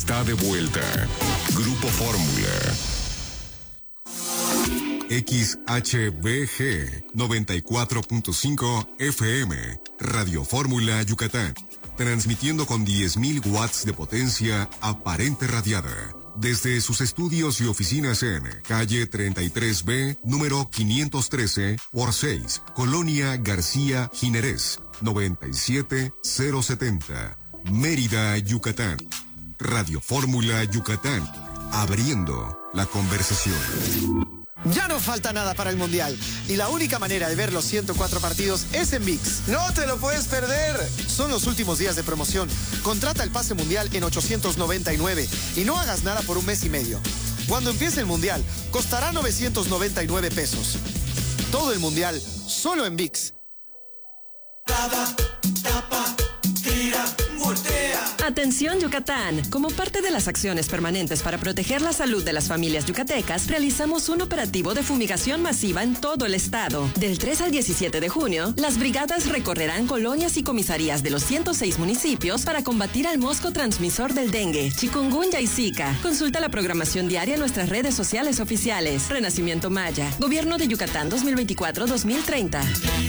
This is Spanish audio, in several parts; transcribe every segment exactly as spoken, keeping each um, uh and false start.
está de vuelta. Grupo Fórmula. X H B G noventa y cuatro punto cinco F M, Radio Fórmula Yucatán, transmitiendo con diez mil watts de potencia aparente radiada, desde sus estudios y oficinas en calle treinta y tres B, número quinientos trece por seis, Colonia García Jiménez, noventa y siete mil setenta, Mérida, Yucatán. Radio Fórmula Yucatán, abriendo la conversación. Ya no falta nada para el Mundial y la única manera de ver los ciento cuatro partidos es en ViX. ¡No te lo puedes perder! Son los últimos días de promoción. Contrata el pase Mundial en ochocientos noventa y nueve y no hagas nada por un mes y medio. Cuando empiece el Mundial, costará novecientos noventa y nueve pesos. Todo el Mundial, solo en ViX. Tapa, tapa, tira, voltea. Atención Yucatán, como parte de las acciones permanentes para proteger la salud de las familias yucatecas, realizamos un operativo de fumigación masiva en todo el estado. Del tres al diecisiete de junio, las brigadas recorrerán colonias y comisarías de los ciento seis municipios para combatir al mosco transmisor del dengue, chikungunya y zika. Consulta la programación diaria en nuestras redes sociales oficiales. Renacimiento Maya, Gobierno de Yucatán dos mil veinticuatro a dos mil treinta.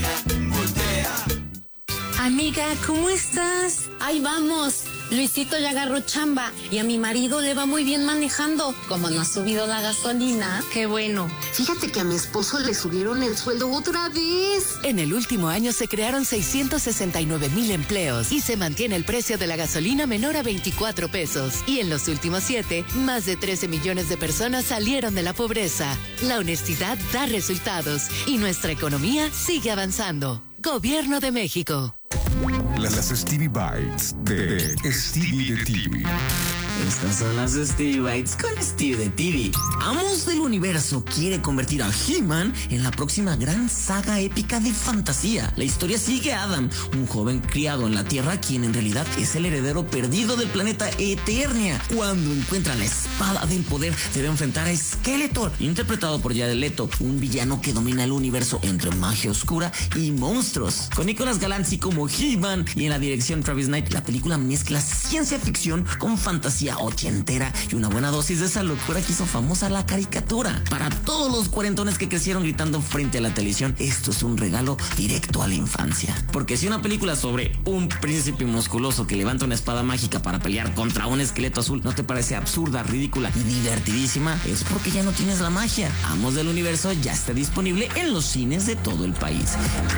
Amiga, ¿cómo estás? Ahí vamos. Luisito ya agarró chamba y a mi marido le va muy bien manejando. Como no ha subido la gasolina, qué bueno. Fíjate que a mi esposo le subieron el sueldo otra vez. En el último año se crearon seiscientos sesenta y nueve mil empleos y se mantiene el precio de la gasolina menor a veinticuatro pesos. Y en los últimos siete, más de trece millones de personas salieron de la pobreza. La honestidad da resultados y nuestra economía sigue avanzando. Gobierno de México. Las Stevie Bites de Stevie de T V. Estas son las Stevie Bites con Stevie de T V. Amos del Universo quiere convertir a He-Man en la próxima gran saga épica de fantasía. La historia sigue a Adam, un joven criado en la Tierra, quien en realidad es el heredero perdido del planeta Eternia. Cuando encuentra la espada del poder, debe enfrentar a Skeletor, interpretado por Jared Leto, un villano que domina el universo entre magia oscura y monstruos. Con Nicolas Galanzi como He-Man y en la dirección Travis Knight, la película mezcla ciencia ficción con fantasía ochentera y una buena dosis de esa locura que hizo famosa la caricatura. Para todos los cuarentones que crecieron gritando frente a la televisión, esto es un regalo directo a la infancia. Porque si una película sobre un príncipe musculoso que levanta una espada mágica para pelear contra un esqueleto azul no te parece absurda, ridícula y divertidísima, es porque ya no tienes la magia. Amos del Universo ya está disponible en los cines de todo el país.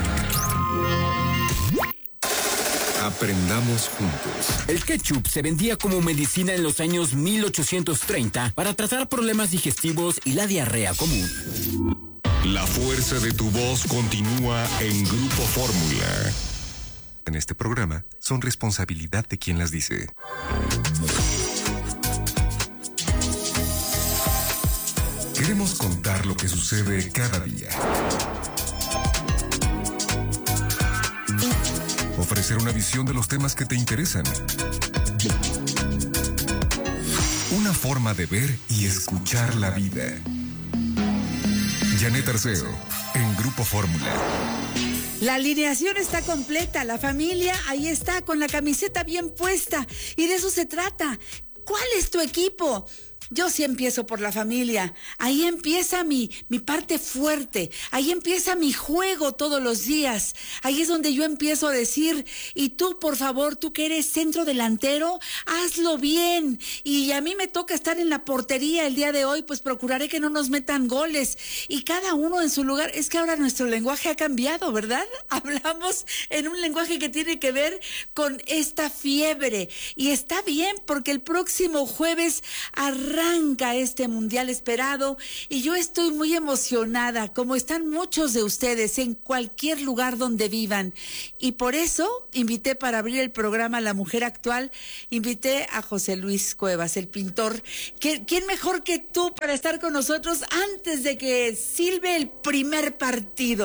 Aprendamos juntos. El ketchup se vendía como medicina en los años mil ochocientos treinta para tratar problemas digestivos y la diarrea común. La fuerza de tu voz continúa en Grupo Fórmula. En este programa son responsabilidad de quien las dice. Queremos contar lo que sucede cada día. Ofrecer una visión de los temas que te interesan. Una forma de ver y escuchar la vida. Janet Arceo, en Grupo Fórmula. La alineación está completa, la familia ahí está con la camiseta bien puesta y de eso se trata. ¿Cuál es tu equipo? Yo sí empiezo por la familia. Ahí empieza mi, mi parte fuerte. Ahí empieza mi juego todos los días. Ahí es donde yo empiezo a decir, y tú, por favor, tú que eres centro delantero, hazlo bien. Y a mí me toca estar en la portería el día de hoy, pues procuraré que no nos metan goles. Y cada uno en su lugar. Es que ahora nuestro lenguaje ha cambiado, ¿verdad? Hablamos en un lenguaje que tiene que ver con esta fiebre. Y está bien, porque el próximo jueves arranca Arranca este mundial esperado y yo estoy muy emocionada, como están muchos de ustedes en cualquier lugar donde vivan. Y por eso invité para abrir el programa La Mujer Actual, invité a José Luis Cuevas, el pintor. ¿Quién mejor que tú para estar con nosotros antes de que silbe el primer partido?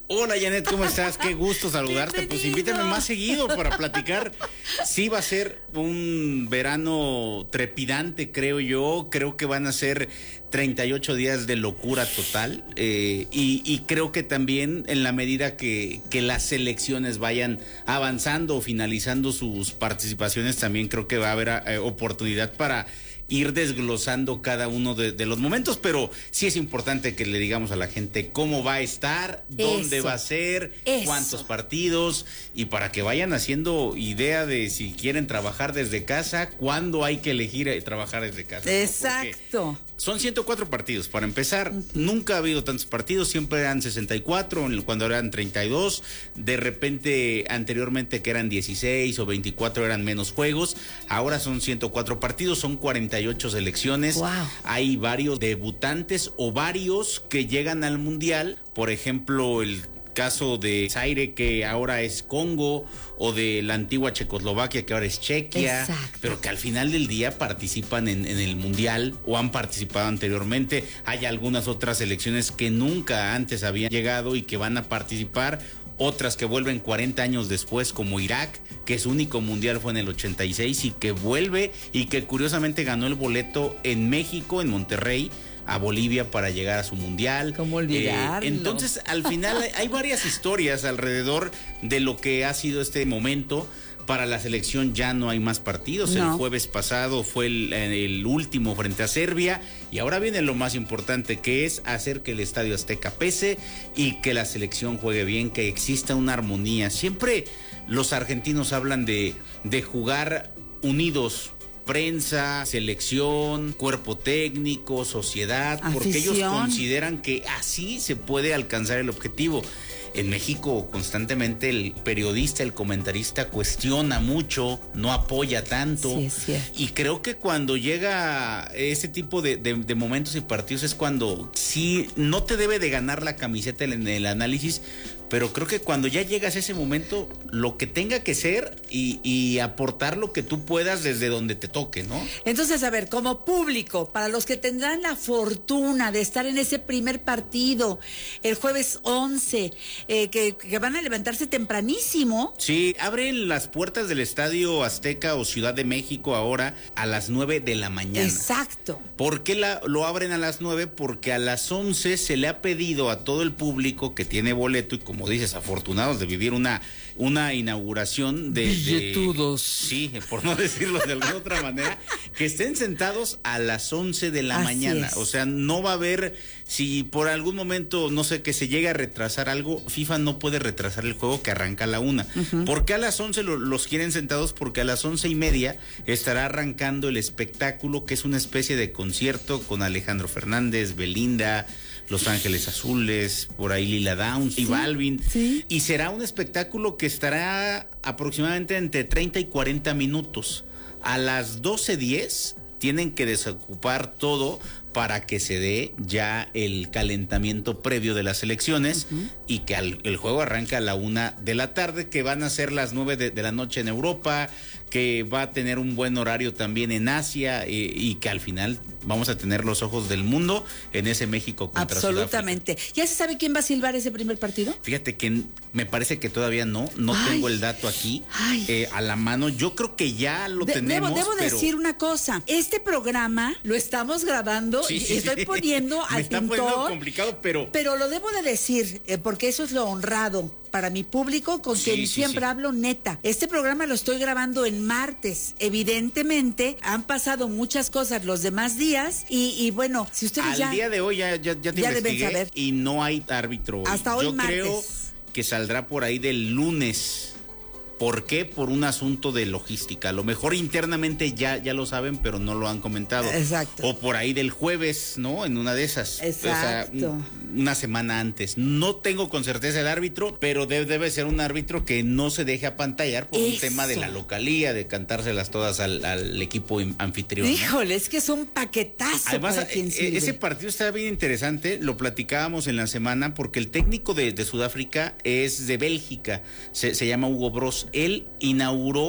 Hola Janet, ¿cómo estás? Qué gusto saludarte. Bienvenido. Pues invítame más seguido para platicar. Sí va a ser un verano trepidante, creo yo. Creo que van a ser treinta y ocho días de locura total. Eh, y, y creo que también en la medida que, que las selecciones vayan avanzando o finalizando sus participaciones, también creo que va a haber eh, oportunidad para ir desglosando cada uno de, de los momentos, pero sí es importante que le digamos a la gente cómo va a estar, dónde Eso. va a ser, Eso. cuántos partidos, y para que vayan haciendo idea de si quieren trabajar desde casa, cuándo hay que elegir eh, trabajar desde casa, ¿no? Exacto. Porque son ciento cuatro partidos, para empezar. Uh-huh. Nunca ha habido tantos partidos, siempre eran sesenta y cuatro, cuando eran treinta y dos, de repente anteriormente que eran dieciséis o veinticuatro eran menos juegos, ahora son ciento cuatro partidos, son cuarenta y ocho selecciones. Wow. Hay varios debutantes o varios que llegan al mundial, por ejemplo el caso de Zaire, que ahora es Congo, o de la antigua Checoslovaquia, que ahora es Chequia. Exacto. Pero que al final del día participan en, en el mundial o han participado anteriormente. Hay algunas otras selecciones que nunca antes habían llegado y que van a participar, otras que vuelven cuarenta años después, como Irak, que su único mundial fue en el ochenta y seis y que vuelve y que curiosamente ganó el boleto en México, en Monterrey, a Bolivia para llegar a su mundial. ¿Cómo olvidarlo? Eh, entonces, al final hay, hay varias historias alrededor de lo que ha sido este momento. Para la selección ya no hay más partidos. No. El jueves pasado fue el, el último frente a Serbia y ahora viene lo más importante, que es hacer que el Estadio Azteca pese y que la selección juegue bien, que exista una armonía. Siempre los argentinos hablan de, de jugar unidos. Prensa, selección, cuerpo técnico, sociedad, Afición. Porque ellos consideran que así se puede alcanzar el objetivo. En México constantemente el periodista, el comentarista cuestiona mucho, no apoya tanto. Sí, es cierto. Y creo que cuando llega ese tipo de, de, de momentos y partidos es cuando sí, no te debe de ganar la camiseta en el análisis, pero creo que cuando ya llegas a ese momento, lo que tenga que ser y, y aportar lo que tú puedas desde donde te toque, ¿no? Entonces, a ver, como público, para los que tendrán la fortuna de estar en ese primer partido, el jueves once, eh, que, que van a levantarse tempranísimo. Sí, abren las puertas del Estadio Azteca o Ciudad de México ahora a las nueve de la mañana. Exacto. ¿Por qué la, lo abren a las nueve? Porque a las once se le ha pedido a todo el público que tiene boleto y como como dices, afortunados de vivir una, una inauguración de... Billetudos. De, sí, por no decirlo de alguna otra manera, que estén sentados a las once de la Así mañana. Es. O sea, no va a haber, si por algún momento, no sé, que se llegue a retrasar algo, FIFA no puede retrasar el juego que arranca a la una. Uh-huh. ¿Por qué a las once lo, los quieren sentados? Porque a las once y media estará arrancando el espectáculo, que es una especie de concierto con Alejandro Fernández, Belinda, Los Ángeles Azules, por ahí Lila Downs y sí, Balvin. Sí. Y será un espectáculo que estará aproximadamente entre treinta y cuarenta minutos. A las doce diez tienen que desocupar todo para que se dé ya el calentamiento previo de las elecciones uh-huh. y que al, el juego arranca a la una de la tarde, que van a ser las nueve de, de la noche en Europa, que va a tener un buen horario también en Asia eh, y que al final vamos a tener los ojos del mundo en ese México contra Absolutamente. Sudáfrica. ¿Ya se sabe quién va a silbar ese primer partido? Fíjate que me parece que todavía no, no ay, tengo el dato aquí eh, a la mano. Yo creo que ya lo de, tenemos. Debo, debo pero... decir una cosa. Este programa lo estamos grabando sí, y sí, estoy sí. poniendo al me está pintor. poniendo complicado, pero... Pero lo debo de decir, eh, porque eso es lo honrado para mi público, con sí, quien sí, siempre sí. hablo neta. Este programa lo estoy grabando en martes. Evidentemente, han pasado muchas cosas los demás días y, y bueno, si ustedes Al ya... Al día de hoy ya, ya, ya te ya investigué deben saber. Y no hay árbitro. Hasta hoy Yo martes. creo que saldrá por ahí del lunes. ¿Por qué? Por un asunto de logística. A lo mejor internamente ya, ya lo saben, pero no lo han comentado. Exacto. O por ahí del jueves, ¿no? En una de esas. Exacto. O sea, una semana antes. No tengo con certeza el árbitro, pero debe, debe ser un árbitro que no se deje apantallar por Eso. un tema de la localía, de cantárselas todas al, al equipo anfitrión, ¿no? Híjole, es que es un paquetazo. Además, para quien eh, ese partido está bien interesante. Lo platicábamos en la semana porque el técnico de, de Sudáfrica es de Bélgica. Se, se llama Hugo Broos. Él inauguró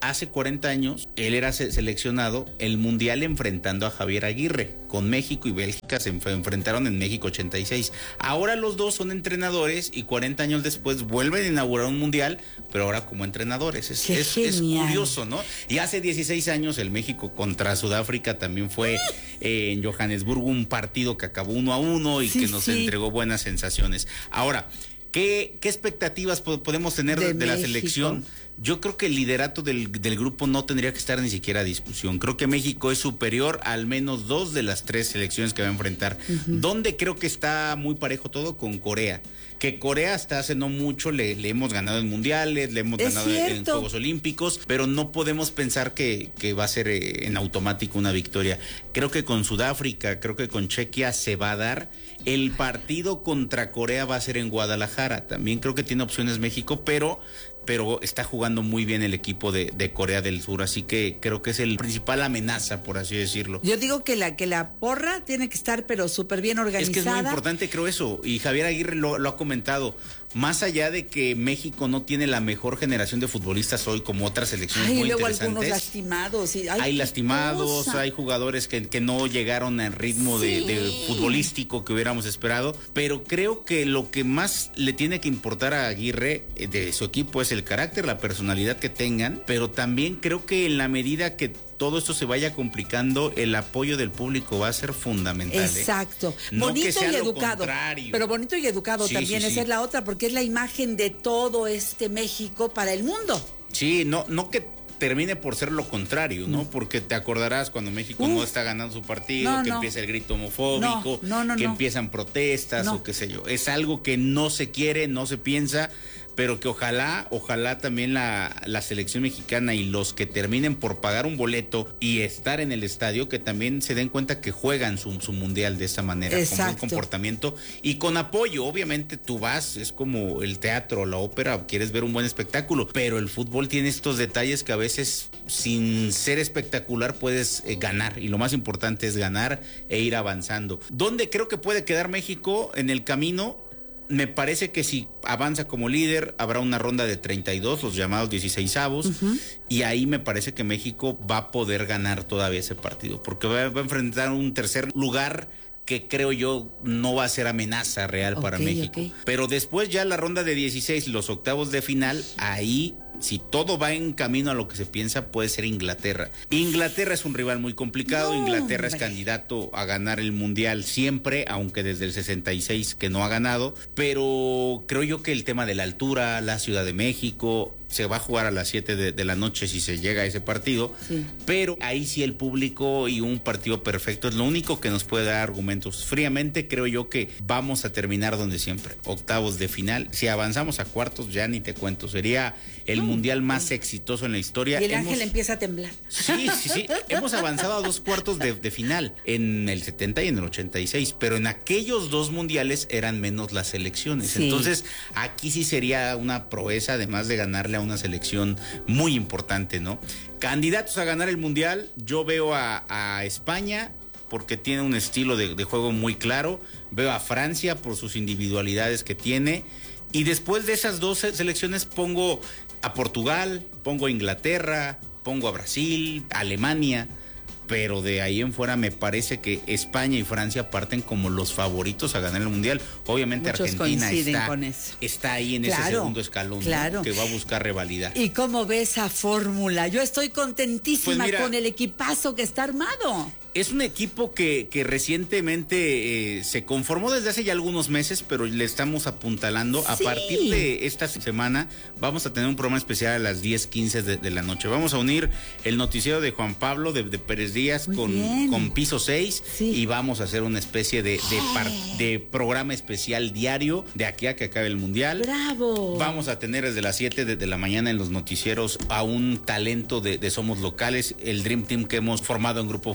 hace cuarenta años, él era seleccionado el Mundial enfrentando a Javier Aguirre. Con México y Bélgica se enfrentaron en México ochenta y seis. Ahora los dos son entrenadores y cuarenta años después vuelven a inaugurar un Mundial, pero ahora como entrenadores. Es, es, es curioso, ¿no? Y hace dieciséis años el México contra Sudáfrica también fue eh, en Johannesburgo un partido que acabó uno a uno y sí, que nos sí. entregó buenas sensaciones. Ahora, ¿qué, qué expectativas podemos tener de, de la selección? Yo creo que el liderato del, del grupo no tendría que estar ni siquiera a discusión. Creo que México es superior a al menos dos de las tres selecciones que va a enfrentar. Uh-huh. Donde creo que está muy parejo todo con Corea. Que Corea hasta hace no mucho le, le hemos ganado en mundiales, le hemos ganado en, en Juegos Olímpicos, pero no podemos pensar que, que va a ser eh, en automático una victoria. Creo que con Sudáfrica, creo que con Chequia se va a dar. El partido contra Corea va a ser en Guadalajara. También creo que tiene opciones México, pero... pero está jugando muy bien el equipo de, de Corea del Sur, así que creo que es el principal amenaza, por así decirlo. Yo digo que la que la porra tiene que estar pero súper bien organizada. Es que es muy importante, creo eso, y Javier Aguirre lo, lo ha comentado. Más allá de que México no tiene la mejor generación de futbolistas hoy como otras selecciones ay, muy luego interesantes. Algunos lastimados. Y, ay, hay lastimados, cosa. hay jugadores que, que no llegaron al ritmo sí. de, de futbolístico que hubiéramos esperado, pero creo que lo que más le tiene que importar a Aguirre de su equipo es el carácter, la personalidad que tengan, pero también creo que en la medida que todo esto se vaya complicando, el apoyo del público va a ser fundamental. Exacto. ¿eh? No bonito que sea y educado. Contrario. Pero bonito y educado sí, también, sí, esa sí. es la otra, porque es la imagen de todo este México para el mundo. Sí, no, no que termine por ser lo contrario, ¿no? Porque te acordarás cuando México uh, no está ganando su partido, no, que no. empieza el grito homofóbico, no, no, no, que no. empiezan protestas o qué sé yo. Es algo que no se quiere, no se piensa, pero que ojalá, ojalá también la, la selección mexicana y los que terminen por pagar un boleto y estar en el estadio, que también se den cuenta que juegan su, su mundial de esta manera, exacto. con buen comportamiento y con apoyo. Obviamente tú vas, es como el teatro, la ópera, quieres ver un buen espectáculo, pero el fútbol tiene estos detalles que a veces sin ser espectacular puedes eh, ganar, y lo más importante es ganar e ir avanzando. ¿Dónde creo que puede quedar México en el camino? Me parece que si avanza como líder, habrá una ronda de treinta y dos, los llamados dieciseisavos, uh-huh. y ahí me parece que México va a poder ganar todavía ese partido, porque va, va a enfrentar un tercer lugar que creo yo no va a ser amenaza real okay, para México. Okay. Pero después ya la ronda de dieciséis, los octavos de final, ahí... si todo va en camino a lo que se piensa, puede ser Inglaterra. Inglaterra es un rival muy complicado. No, Inglaterra hombre. es candidato a ganar el Mundial siempre, aunque desde el sesenta y seis que no ha ganado. Pero creo yo que el tema de la altura, la Ciudad de México, se va a jugar a las siete de, de la noche si se llega a ese partido. Sí. Pero ahí sí el público y un partido perfecto es lo único que nos puede dar argumentos. Fríamente creo yo que vamos a terminar donde siempre, octavos de final. Si avanzamos a cuartos, ya ni te cuento. Sería el no. mundial más exitoso en la historia. Y el Hemos... ángel empieza a temblar. Sí, sí, sí. Hemos avanzado a dos cuartos de, de final, en el setenta y en el ochenta y seis, pero en aquellos dos mundiales eran menos las selecciones. Sí. Entonces, aquí sí sería una proeza, además de ganarle a una selección muy importante, ¿no? Candidatos a ganar el mundial, yo veo a, a España, porque tiene un estilo de, de juego muy claro. Veo a Francia por sus individualidades que tiene. Y después de esas dos selecciones pongo a Portugal, pongo a Inglaterra, pongo a Brasil, a Alemania, pero de ahí en fuera me parece que España y Francia parten como los favoritos a ganar el Mundial. Obviamente muchos Argentina está, con eso. está ahí en claro, ese segundo escalón, claro. ¿no? que va a buscar rivalidad. ¿Y cómo ves esa fórmula? Yo estoy contentísima pues mira, con el equipazo que está armado. Es un equipo que, que recientemente eh, se conformó desde hace ya algunos meses, pero le estamos apuntalando. Sí. A partir de esta semana vamos a tener un programa especial a las diez quince de, de la noche. Vamos a unir el noticiero de Juan Pablo, de, de Pérez Díaz, con, con Piso seis, sí. y vamos a hacer una especie de, de, par, de programa especial diario de aquí a que acabe el Mundial. ¡Bravo! Vamos a tener desde las siete de, de la mañana en los noticieros a un talento de, de Somos Locales, el Dream Team que hemos formado en Grupo Fórmula,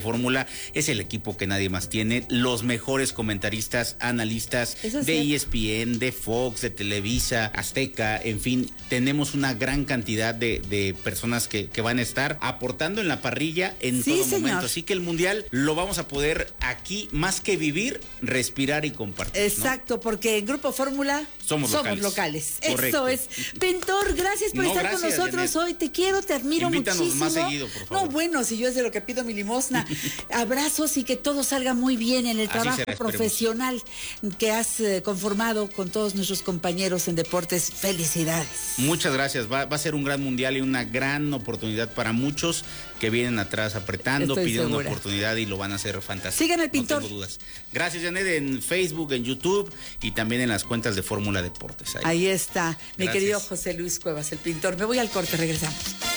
es el equipo que nadie más tiene, los mejores comentaristas, analistas de E S P N, de Fox, de Televisa, Azteca, en fin, tenemos una gran cantidad de, de personas que, que van a estar aportando en la parrilla en sí, todo señor. momento. Así que el Mundial lo vamos a poder aquí, más que vivir, respirar y compartir. Exacto, ¿no? Porque en Grupo Fórmula somos, somos locales. locales. Correcto. Eso es. Pintor, gracias por no, estar gracias, con nosotros Janet. hoy. Te quiero, te admiro Invítanos muchísimo. más seguido, por favor. No, bueno, si yo es de lo que pido mi limosna. Abrazos y que todo salga muy bien en el Así trabajo será, profesional que has eh, conformado con todos nuestros compañeros en deportes. Felicidades. Muchas gracias. Va, va a ser un gran mundial y una gran oportunidad para muchos que vienen atrás apretando, Estoy pidiendo segura. una oportunidad y lo van a hacer fantástico. Sigan al Pintor. No tengo dudas. Gracias, Janet, en Facebook, en YouTube y también en las cuentas de Fórmula Deportes. Ahí, Ahí está, mi Gracias. querido José Luis Cuevas, el Pintor. Me voy al corte, regresamos.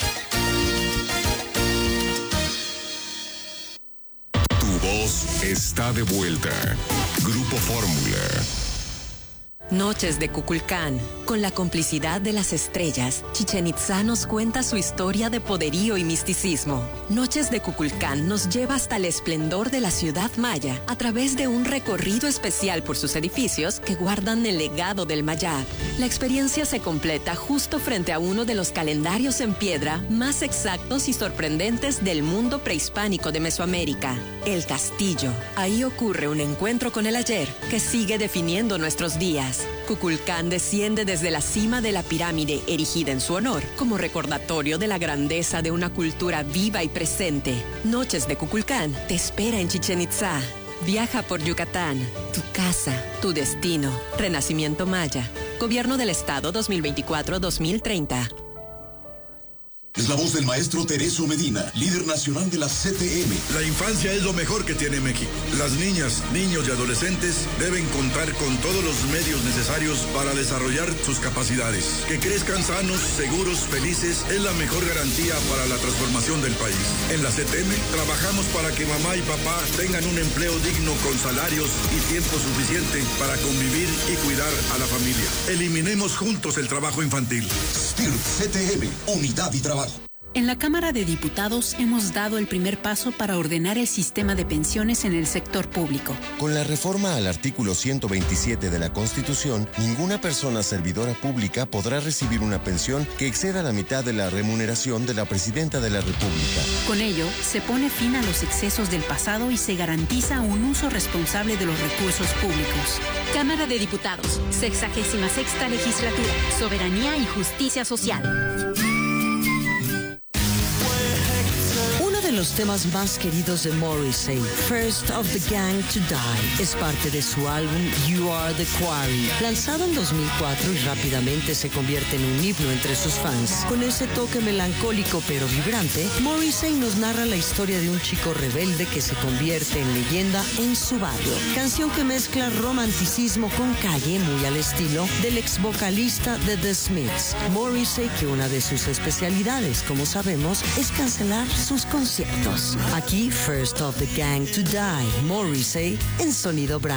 Tu voz está de vuelta. Grupo Fórmula. Noches de Kukulcán. Con la complicidad de las estrellas, Chichén Itzá nos cuenta su historia de poderío y misticismo. Noches de Kukulcán nos lleva hasta el esplendor de la ciudad maya a través de un recorrido especial por sus edificios que guardan el legado del Mayab. La experiencia se completa justo frente a uno de los calendarios en piedra más exactos y sorprendentes del mundo prehispánico de Mesoamérica, el Castillo. Ahí ocurre un encuentro con el ayer que sigue definiendo nuestros días. Kukulcán desciende desde la cima de la pirámide erigida en su honor, como recordatorio de la grandeza de una cultura viva y presente. Noches de Kukulcán te espera en Chichén Itzá. Viaja por Yucatán, tu casa, tu destino. Renacimiento Maya. Gobierno del Estado dos mil veinticuatro a dos mil treinta. Es la voz del maestro Tereso Medina, líder nacional de la C T M. La infancia es lo mejor que tiene México. Las niñas, niños y adolescentes deben contar con todos los medios necesarios para desarrollar sus capacidades. Que crezcan sanos, seguros, felices es la mejor garantía para la transformación del país. En la C T M trabajamos para que mamá y papá tengan un empleo digno con salarios y tiempo suficiente para convivir y cuidar a la familia. Eliminemos juntos el trabajo infantil. S T I R C T M, unidad y trabajo. En la Cámara de Diputados hemos dado el primer paso para ordenar el sistema de pensiones en el sector público. Con la reforma al artículo ciento veintisiete de la Constitución, ninguna persona servidora pública podrá recibir una pensión que exceda la mitad de la remuneración de la Presidenta de la República. Con ello, se pone fin a los excesos del pasado y se garantiza un uso responsable de los recursos públicos. Cámara de Diputados, sexagésima sexta legislatura, soberanía y justicia social. Los temas más queridos de Morrissey, First of the Gang to Die, es parte de su álbum You Are the Quarry, lanzado en dos mil cuatro y rápidamente se convierte en un himno entre sus fans. Con ese toque melancólico pero vibrante, Morrissey nos narra la historia de un chico rebelde que se convierte en leyenda en su barrio. Canción que mezcla romanticismo con calle, muy al estilo del ex vocalista de The Smiths. Morrissey, que una de sus especialidades, como sabemos, es cancelar sus conciertos. Aquí, First of the Gang to Die, Morrissey en Sonido Brand.